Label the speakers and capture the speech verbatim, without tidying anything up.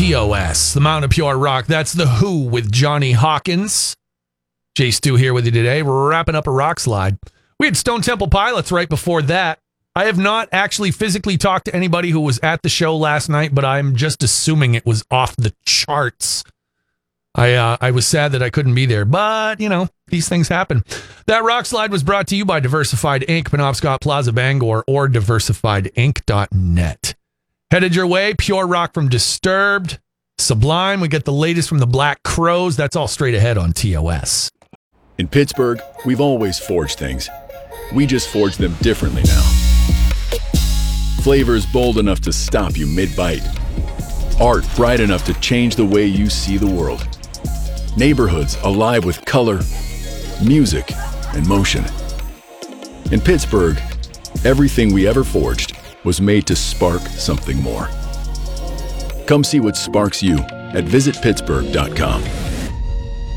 Speaker 1: T O S, the Mountain of Pure Rock. That's The Who with Johnny Hawkins. Jay Stu here with you today. We're wrapping up a rock slide. We had Stone Temple Pilots right before that. I have not actually physically talked to anybody who was at the show last night, but I'm just assuming it was off the charts. I uh, I was sad that I couldn't be there, but, you know, these things happen. That rock slide was brought to you by Diversified Incorporated, Penobscot Plaza, Bangor, or diversified inc dot net. Headed your way, Pure Rock from Disturbed, Sublime. We get the latest from the Black Crowes. That's all straight ahead on T O S.
Speaker 2: In Pittsburgh, we've always forged things. We just forge them differently now. Flavors bold enough to stop you mid-bite. Art bright enough to change the way you see the world. Neighborhoods alive with color, music, and motion. In Pittsburgh, everything we ever forged was made to spark something more. Come see what sparks you at visit pittsburgh dot com.